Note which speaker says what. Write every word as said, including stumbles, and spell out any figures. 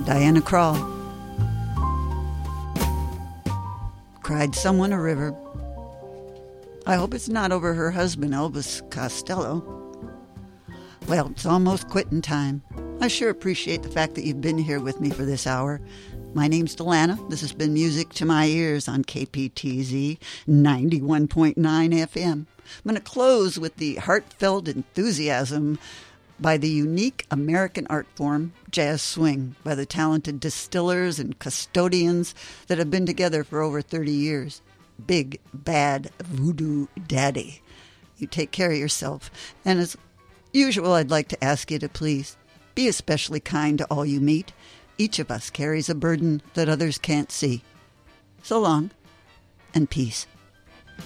Speaker 1: Diana Krall. Cried someone a river. I hope it's not over her husband, Elvis Costello. Well, it's almost quitting time. I sure appreciate the fact that you've been here with me for this hour. My name's Delana. This has been Music to My Ears on K P T Z ninety-one point nine F M. I'm going to close with the heartfelt enthusiasm by the unique American art form, jazz swing, by the talented distillers and custodians that have been together for over thirty years. Big Bad Voodoo Daddy. You take care of yourself. And as usual, I'd like to ask you to please be especially kind to all you meet. Each of us carries a burden that others can't see. So long, and peace.